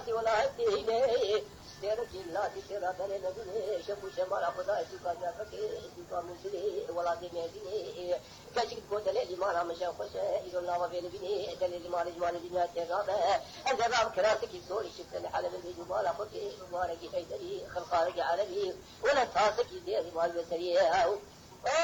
الصلاة ولا هديه تیرا جلات تیرا دل نگنے شب شمارا خدا چکا جا سکے چکا مجھے ولا دے میں بھی کشک کو دل مارا مشا خوش ہے اذا الله وبين بني دل مال جمال دنیا تغاب انذاب كراسك سوري شكل على من جمال فكي مبارك حيدري خلقارك عربي ولا تاسك دي مال بسريه